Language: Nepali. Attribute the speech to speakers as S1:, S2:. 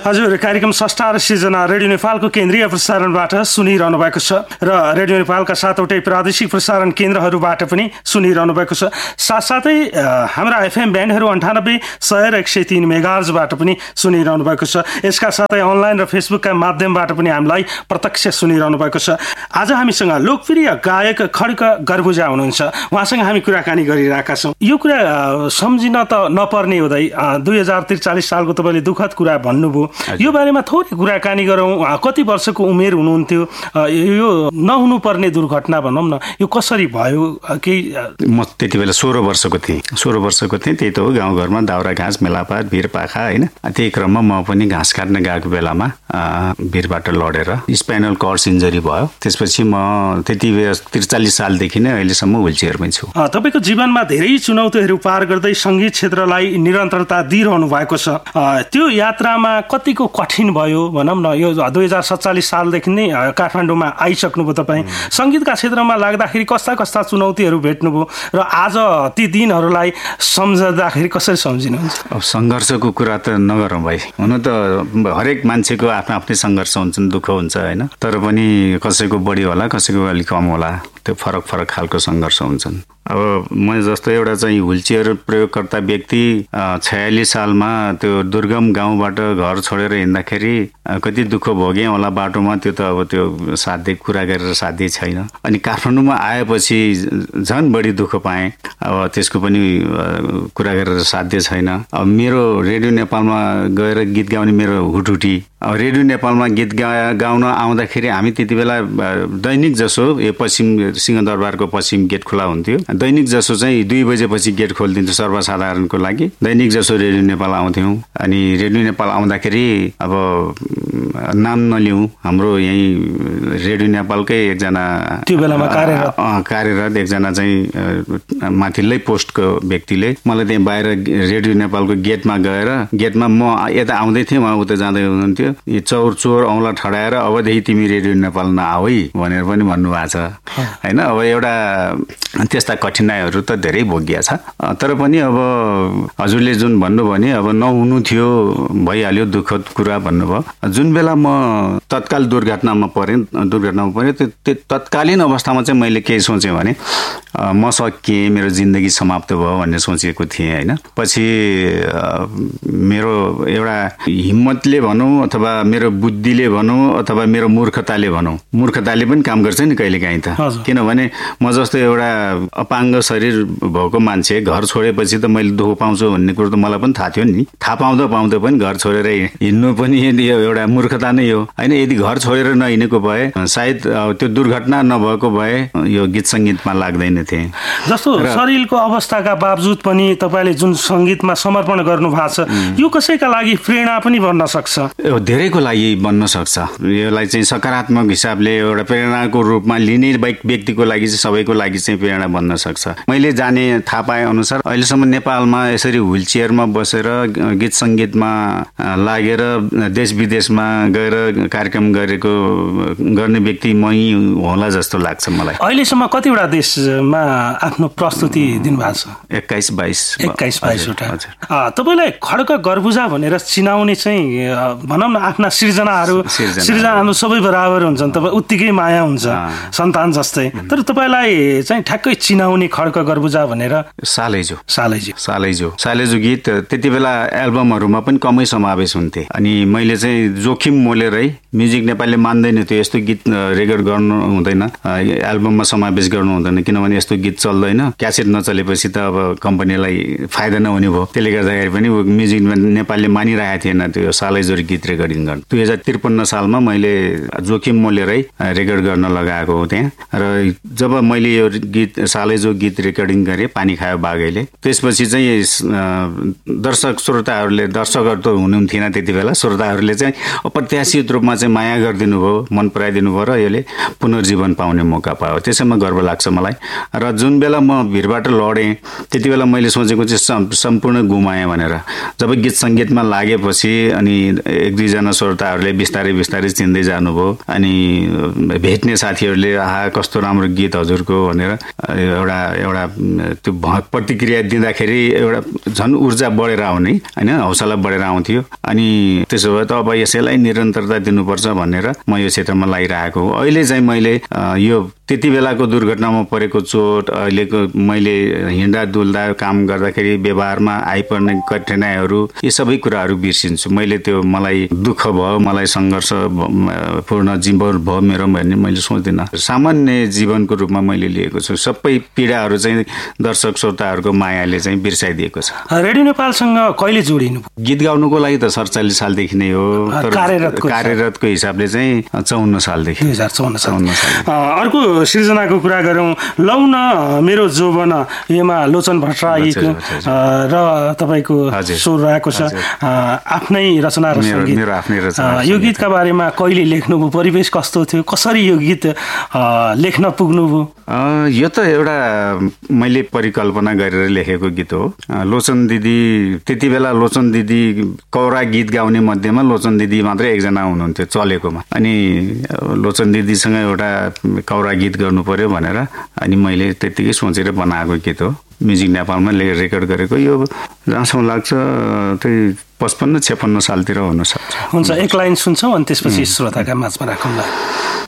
S1: हजुर, कार्यक्रम स्रष्टा र सिर्जना रेडियो नेपालको केन्द्रीय प्रसारणबाट सुनिरहनु भएको छ र रेडियो नेपालका 7वटै प्रादेशिक प्रसारण केन्द्रहरूबाट पनि सुनिरहनु भएको छ। साथसाथै हाम्रा एफएम ब्यान्डहरू 98, 100 र 103 मेगाहर्जबाट पनि सुनिरहनु भएको छ। यसका साथै अनलाइन र फेसबुकका माध्यमबाट पनि हामीलाई प्रत्यक्ष सुनिरहनु भएको छ। आज हामीसँग लोकप्रिय गायक खड्क गर्बुजा हुनुहुन्छ। उहाँसँग हामी कुराकानी गरिरहेका छौँ। यो कुरा सम्झिन त नपर्ने हुँदै 2043 सालको तपाईँले दुःखद कुरा भन्नुभयो। यो बारेमा थोरै कुराकानी गरौँ। कति वर्षको उमेर हुनुहुन्थ्यो? यो नहुनु पर्ने दुर्घटना भनौँ न, यो कसरी भयो?
S2: म त्यति बेला 16 वर्षको थिएँ। 16 वर्षको थिएँ। त्यही त हो, गाउँघरमा दाउरा घाँस, मेलापात, भिरपाखा होइन। त्यही क्रममा म पनि घाँस काट्न गएको बेलामा भिरबाट लडेर स्पाइनल कर्ड इन्जरी भयो। त्यसपछि म त्यति बेला 43 सालदेखि नै अहिलेसम्म व्हिलचेयरमै छु।
S1: तपाईँको जीवनमा धेरै चुनौतीहरू पार गर्दै सङ्गीत क्षेत्रलाई निरन्तरता दिइरहनु भएको छ। त्यो यात्रामा कतिको कठिन भयो भनौँ न? यो 2047 सालदेखि नै काठमाडौँमा आइसक्नुभयो तपाईँ। सङ्गीतका क्षेत्रमा लाग्दाखेरि कस्ता कस्ता चुनौतीहरू भेट्नुभयो र आज ती दिनहरूलाई सम्झँदाखेरि कसरी सम्झिनुहुन्छ?
S2: अब सङ्घर्षको कुरा त नगरौँ भाइ। हुन त हरेक मान्छेको आफ्नो आफ्नै सङ्घर्ष हुन्छन्, दुःख हुन्छ होइन। तर पनि कसैको बढी होला, कसैको अलिक कम होला। त्यो फरक फरक खालको सङ्घर्ष हुन्छन्। अब म जस्तो एउटा चाहिँ व्हिलचेयर प्रयोगकर्ता व्यक्ति 46 सालमा त्यो दुर्गम गाउँबाट घर छोडेर हिँड्दाखेरि कति दुःख भोगेँ होला बाटोमा। त्यो त अब त्यो साध्य कुरा गरेर साध्य छैन। अनि काठमाडौँमा आएपछि झन् बढी दुःख पाएँ। अब त्यसको पनि कुरा गरेर साध्य छैन। अब मेरो रेडियो नेपालमा गएर गीत गाउने मेरो हुटहुटी। अब रेडियो नेपालमा गीत गाउन आउँदाखेरि हामी त्यति बेला दैनिक जसो यो पश्चिम सिंहदरबारको पश्चिम गेट खुला हुन्थ्यो। दैनिक जसो चाहिँ 2 बजेपछि गेट खोलिदिन्थ्यो सर्वसाधारणको लागि। दैनिक जसो रेडियो नेपाल आउँथ्यौँ। अनि रेडियो नेपाल आउँदाखेरि अब नाम नलिउँ, हाम्रो यहीँ रेडियो नेपालकै एकजना
S1: त्यो बेलामा
S2: कार्यरत एकजना चाहिँ माथिल्लै पोस्टको व्यक्तिले मलाई त्यहाँ बाहिर रेडियो नेपालको गेटमा गएर, गेटमा म यता आउँदै थिएँ, उहाँ उता जाँदै हुनुहुन्थ्यो। यो चोर औँला ठडाएर अबदेखि तिमी रेडियो नेपाल नआऊ है भनेर पनि भन्नुभएको छ होइन। अब एउटा त्यस्ता कठिनाइहरू त धेरै भोगिया छ। तर पनि अब हजुरले जुन भन्नुभयो नि, अब नहुनु थियो भइहाल्यो, दुःखद कुरा भन्नुभयो। जुन बेला म तत्काल दुर्घटनामा परेँ त्यो तत्कालीन अवस्थामा चाहिँ मैले के सोचेँ भने म सकिएँ, मेरो जिन्दगी समाप्त भयो भन्ने सोचेको थिएँ होइन। पछि मेरो एउटा हिम्मतले भनौँ अथवा मेरो बुद्धिले भनौँ अथवा मेरो मूर्खताले भनौँ, मूर्खताले पनि काम गर्छ नि कहिलेकाहीँ त। किनभने म जस्तो एउटा अपाङ्ग शरीर भएको मान्छे घर छोडेपछि त मैले दुःख पाउँछु भन्ने कुरो त मलाई पनि थाहा थियो नि। थाहा पाउँदा पनि घर छोडेर हिँड्नु पनि एउटा मूर्खता नै हो होइन। यदि घर छोडेर नहिँडेको भए सायद त्यो दुर्घटना नभएको भए यो गीत सङ्गीतमा लाग्दैन थिएँ।
S1: जस्तो शरीरको अवस्थाका बावजुद पनि तपाईँले जुन सङ्गीतमा समर्पण गर्नु भएको छ, यो कसैका लागि प्रेरणा पनि बन्न सक्छ?
S2: धेरैको लागि बन्न सक्छ। यसलाई चाहिँ सकारात्मक हिसाबले एउटा प्रेरणाको रूपमा लिने व्यक्तिको लागि चाहिँ सबैको लागि चाहिँ प्रेरणा बन्न सक्छ। मैले जाने थाहा पाए अनुसार अहिलेसम्म नेपालमा यसरी व्हिलचेयरमा बसेर गीत सङ्गीतमा लागेर देश विदेशमा गएर कार्यक्रम गर्ने व्यक्ति मै होला जस्तो लाग्छ मलाई।
S1: अहिलेसम्म कतिवटा देशमा आफ्नो प्रस्तुति दिनुभएको छ?
S2: 21-22
S1: वटा। तपाईँलाई खड्क गर्बुजा भनेर चिनाउने चाहिँ भनौँ न, आफ्ना सृजनाहरू सबै बराबर हुन्छन्, तपाईँ उत्तिकै माया हुन्छ सन्तान जस्तै। तर तपाईँलाई चाहिँ ठ्याक्कै चिनाउने खड्क गर्बुजा भनेर
S2: सालेजो गीत त्यति बेला एल्बमहरूमा पनि कमै समावेश हुन्थे। अनि मैले चाहिँ जोखिम मोलेरै, म्युजिक नेपालले मान्दैन थियो यस्तो गीत रेकर्ड गर्नु हुँदैन, एल्बममा समावेश गर्नु हुँदैन, किनभने यस्तो गीत चल्दैन। क्यासेट नचलेपछि त अब कम्पनीलाई फाइदा नहुने भयो। त्यसले गर्दाखेरि पनि म्युजिक नेपालले मानिरहेको थिएन त्यो सालेजो गीत रेकर्डिङ गर्नु। 2053 सालमा मैले जोखिम मोलेरै रेकर्ड गर्न लगाएको हो त्यहाँ। र जब मैले यो गीत सालेजो गीत रेकर्डिङ गरेँ पानी खायो बाघैले, त्यसपछि चाहिँ दर्शकहरू त हुनुहुन्थेन त्यति बेला, श्रोताहरूले चाहिँ अप्रत्याशित रूपमा चाहिँ माया गरिदिनु भयो, मन पराइदिनु भयो र यसले पुनर्जीवन पाउने मौका पायो। त्यसैमा गर्व लाग्छ मलाई। र जुन बेला म भिरबाट लडेँ त्यति बेला मैले सोचेको चाहिँ सम्पूर्ण गुमाएँ भनेर। जब गीत सङ्गीतमा लागेपछि अनि एक दुईजना श्रोताहरूले बिस्तारै बिस्तारै चिन्दै जानुभयो, अनि भेट्ने साथीहरूले आहा कस्तो राम्रो गीत हजुरको भनेर एउटा त्यो प्रतिक्रिया दिँदाखेरि एउटा झन् ऊर्जा बढेर आउने होइन, हौसला बढेर आउँथ्यो। अनि त्यसो भए त अब यसैलाई निरन्तरता दिनुपर्छ भनेर म यो क्षेत्रमा लागिरहेको हो। अहिले चाहिँ मैले यो त्यति बेलाको दुर्घटनामा परेको चोट, अहिलेको मैले हिँड्दा डुल्दा काम गर्दाखेरि व्यवहारमा आइपर्ने कठिनाइहरू, यी सबै कुराहरू बिर्सिन्छु। मैले त्यो मलाई दुःख भयो, मलाई सङ्घर्ष पूर्ण जीवन भयो मेरो भन्ने मैले सोच्दिनँ। सामान्य जीवनको रूपमा मैले लिएको छु। सबै पीडाहरू चाहिँ दर्शक श्रोताहरूको मायाले चाहिँ बिर्साइदिएको छ।
S1: रेडियो नेपालसँग कहिले जोडिनु?
S2: गीत गाउनुको लागि त 47 सालदेखि नै हो, कार्यरतको हिसाबले चाहिँ 54 सालदेखि।
S1: 2054 साल। अर्को सृजनाको कुरा गरौँ, लौ न मेरो जोवन, यसमा लोचन भट्टराईको र तपाईँको स्वर रहेको छ, आफ्नै रचना र सङ्गीत। यो गीतका बारेमा कहिले लेख्नुभयो, परिवेश कस्तो थियो, कसरी यो गीत लेख्न पुग्नुभयो?
S2: यो त एउटा मैले परिकल्पना गरेर लेखेको गीत हो। लोचन दिदी त्यति बेला लोचन दिदी कौरा गीत गाउने मध्येमा लोचन दिदी मात्रै एकजना हुनुहुन्थ्यो चलेकोमा। अनि लोचन दिदीसँग एउटा कौरा गीत गर्नु पर्यो भनेर अनि मैले त्यतिकै सोचेर बनाएको गीत हो। म्युजिक नेपालमा रेकर्ड गरेको, यो जहाँसम्म लाग्छ त्यही 55-56 सालतिर हुनसक्छ।
S1: हुन्छ, एक लाइन सुन्छौँ अनि त्यसपछि श्रोताका माझमा राखौँला।